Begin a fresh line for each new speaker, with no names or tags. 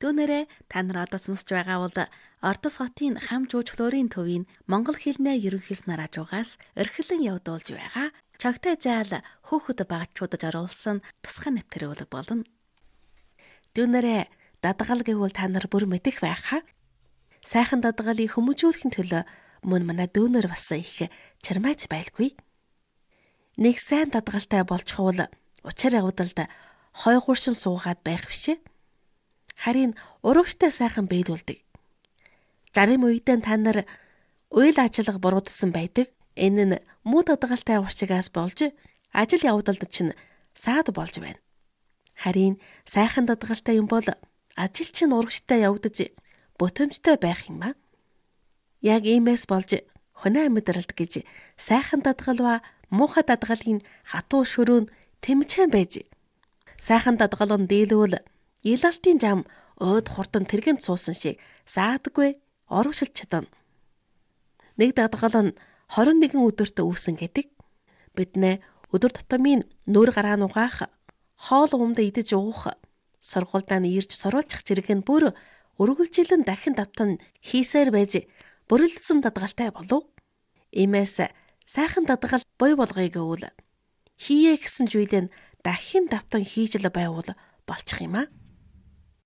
Түүнээрээ та нар одоо сонсож байгаа бол Ордос хотын хам жуулчлалын төвийн монгол хэлнээ ерөнхийлснээр хажуугаас эрхлэн явуулж байгаа чогтой заал хөөхд багчуудад оруулсан тусгай нэвтрүүлэг болно. Түүнээрээ дадгал гэвэл та нар бүр мэдэх байхаа. Сайхан дадгалыг хүмүүжүүлэхин төлөө мөн манай дүүнер бас их чармайц байлгүй. Нэг сайн дадгалтай болчихвол учир явдалд хойгууршин суугаад байх бишээ. Харин урагштай сайхан биелүүлдэг. 60 үедээ та нар үйл ажиллагаа буруудсан байдаг. Энэ нь муу дадгалтай урчигаас болж ажил явдалд чинь саад болж байна. Харин сайхан дадгалтай юм бол ажил чинь урагштай явагдаж бүтэмжтэй байх юм а. Яг иймээс болж хоноо амьдралд гэж сайхан дадгал ба муухай дадгалын хатуу шөрөөнд тэмцэн байж. Сайхан дадгалын дийлүүл илалтын зам өөд хурдан тэргэнд суусан шиг саадгүй орогшилж чадна. Нэг дадгал нь 21 өдөрт үүсэн гэдэг. Биднээ өдөр тутмын нүүр гараа нугаах, хоол ундаа идэж уух, сургуульдаа ирж сурвалжих зэрэг нь бүр үргэлжилэн дахин давтан хийсээр байж бүрэлдэсэн дадгалтай болов. Иймээс сайхан дадгал бой болгоё гэвэл хийе гэсэн зүйлээ дахин давтан хийж л байвал болчих юм а.